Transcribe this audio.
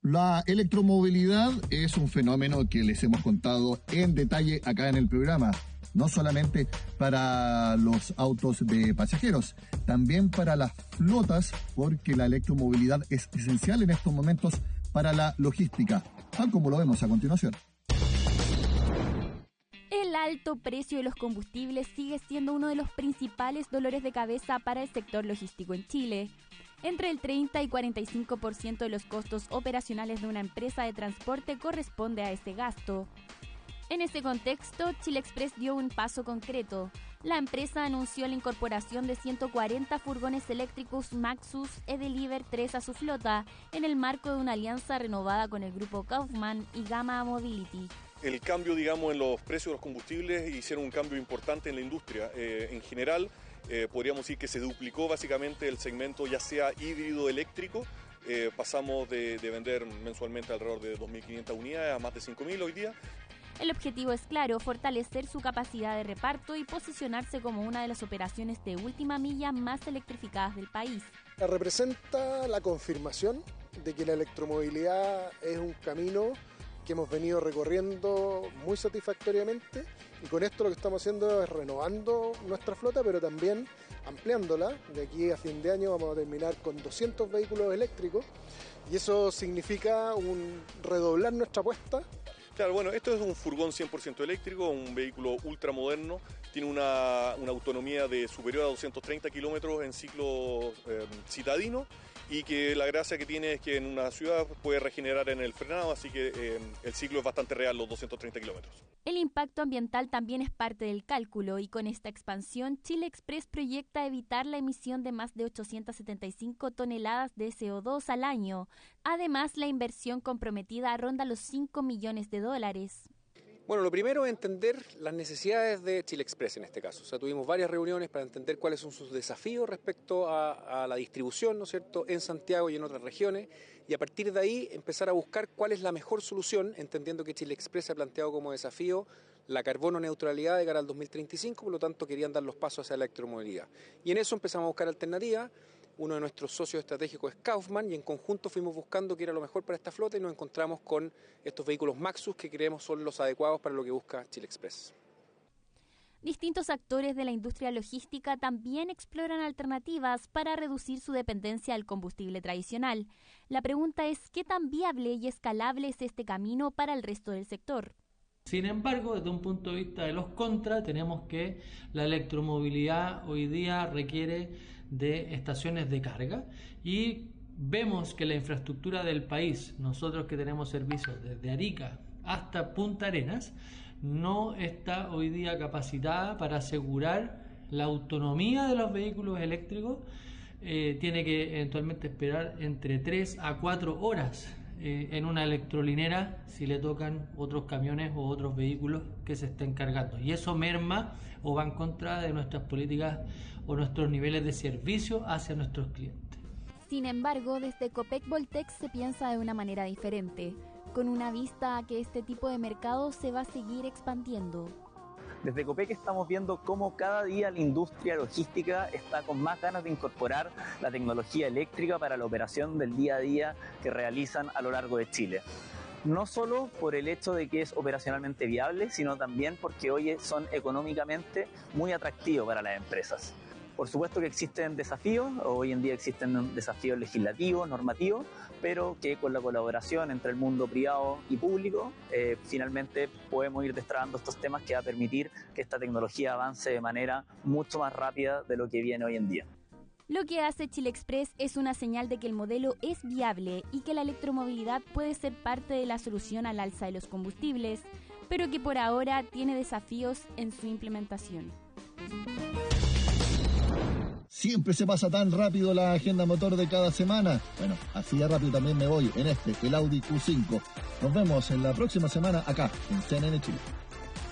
La electromovilidad es un fenómeno que les hemos contado en detalle acá en el programa, no solamente para los autos de pasajeros, también para las flotas, porque la electromovilidad es esencial en estos momentos para la logística, tal como lo vemos a continuación. El alto precio de los combustibles sigue siendo uno de los principales dolores de cabeza para el sector logístico en Chile. Entre el 30 y 45% de los costos operacionales de una empresa de transporte corresponde a ese gasto. En ese contexto, Chile Express dio un paso concreto. La empresa anunció la incorporación de 140 furgones eléctricos Maxus eDeliver 3 a su flota, en el marco de una alianza renovada con el grupo Kaufman y Gamma Mobility. El cambio, en los precios de los combustibles hicieron un cambio importante en la industria. En general, podríamos decir que se duplicó básicamente el segmento, ya sea híbrido eléctrico. Pasamos de vender mensualmente alrededor de 2.500 unidades a más de 5.000 hoy día. El objetivo es claro, fortalecer su capacidad de reparto y posicionarse como una de las operaciones de última milla más electrificadas del país. Representa la confirmación de que la electromovilidad es un camino que hemos venido recorriendo muy satisfactoriamente, y con esto lo que estamos haciendo es renovando nuestra flota, pero también ampliándola. De aquí a fin de año vamos a terminar con 200 vehículos eléctricos, y eso significa redoblar nuestra apuesta. Claro, esto es un furgón 100% eléctrico, un vehículo ultramoderno, tiene una autonomía de superior a 230 kilómetros en ciclo citadino, y que la gracia que tiene es que en una ciudad puede regenerar en el frenado, así que el ciclo es bastante real, los 230 kilómetros. El impacto ambiental también es parte del cálculo, y con esta expansión, Chile Express proyecta evitar la emisión de más de 875 toneladas de CO2 al año. Además, la inversión comprometida ronda los $5 millones. Bueno, lo primero es entender las necesidades de Chile Express en este caso. Tuvimos varias reuniones para entender cuáles son sus desafíos respecto a la distribución, ¿no es cierto?, en Santiago y en otras regiones, y a partir de ahí empezar a buscar cuál es la mejor solución, entendiendo que Chile Express ha planteado como desafío la carbono neutralidad de cara al 2035, por lo tanto querían dar los pasos hacia la electromovilidad. Y en eso empezamos a buscar alternativas. Uno de nuestros socios estratégicos es Kaufman, y en conjunto fuimos buscando qué era lo mejor para esta flota, y nos encontramos con estos vehículos Maxus que creemos son los adecuados para lo que busca Chile Express. Distintos actores de la industria logística también exploran alternativas para reducir su dependencia del combustible tradicional. La pregunta es qué tan viable y escalable es este camino para el resto del sector. Sin embargo, desde un punto de vista de los contras, tenemos que la electromovilidad hoy día requiere de estaciones de carga, y vemos que la infraestructura del país, nosotros que tenemos servicios desde Arica hasta Punta Arenas, no está hoy día capacitada para asegurar la autonomía de los vehículos eléctricos. Tiene que eventualmente esperar entre 3 a 4 horas en una electrolinera si le tocan otros camiones o otros vehículos que se estén cargando, y eso merma o va en contra de nuestras políticas o nuestros niveles de servicio hacia nuestros clientes. Sin embargo, desde Copec Voltex se piensa de una manera diferente, con una vista a que este tipo de mercado se va a seguir expandiendo. Desde Copec estamos viendo cómo cada día la industria logística está con más ganas de incorporar la tecnología eléctrica para la operación del día a día que realizan a lo largo de Chile. No solo por el hecho de que es operacionalmente viable, sino también porque hoy son económicamente muy atractivos para las empresas. Por supuesto que existen desafíos, hoy en día existen desafíos legislativos, normativos, pero que con la colaboración entre el mundo privado y público, finalmente podemos ir destrabando estos temas que va a permitir que esta tecnología avance de manera mucho más rápida de lo que viene hoy en día. Lo que hace Chile Express es una señal de que el modelo es viable y que la electromovilidad puede ser parte de la solución al alza de los combustibles, pero que por ahora tiene desafíos en su implementación. Siempre se pasa tan rápido la agenda motor de cada semana. Bueno, así de rápido también me voy en el Audi Q5. Nos vemos en la próxima semana acá en CNN Chile.